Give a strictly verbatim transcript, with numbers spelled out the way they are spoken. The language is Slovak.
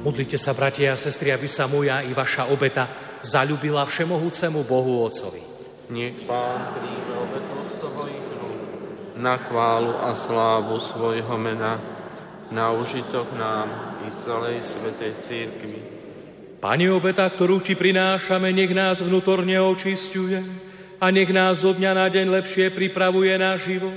Modlite sa, bratia a sestry, aby sa moja i vaša obeta zaľúbila všemohúcemu Bohu Otcovi. Nech Pán príjme obetu z toho ich rúk na chválu a slávu svojho mena, na užitok nám i celej svätej cirkvi. Pane, obeta, ktorú Ti prinášame, nech nás vnútorne očisťuje a nech nás zo dňa na deň lepšie pripravuje na život.